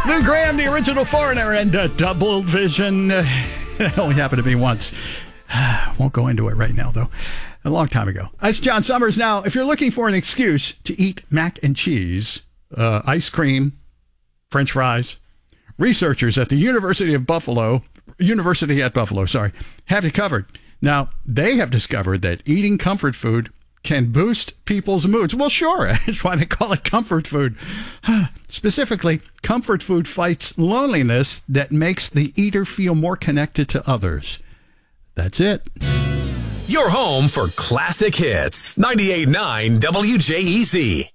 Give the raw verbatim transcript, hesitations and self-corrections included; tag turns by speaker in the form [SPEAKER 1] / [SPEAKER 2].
[SPEAKER 1] Lou Graham, the original Foreigner, and uh, Double Vision. Uh, it only happened to me once. Won't go into it right now, though. A long time ago. It's John Summers. Now, if you're looking for an excuse to eat mac and cheese, uh, ice cream, French fries, researchers at the University of Buffalo, University at Buffalo, sorry, have you covered. Now, they have discovered that eating comfort food can boost people's moods. Well, sure. That's why they call it comfort food. Specifically, comfort food fights loneliness that makes the eater feel more connected to others. That's it.
[SPEAKER 2] Your home for classic hits. ninety-eight point nine W J E Z.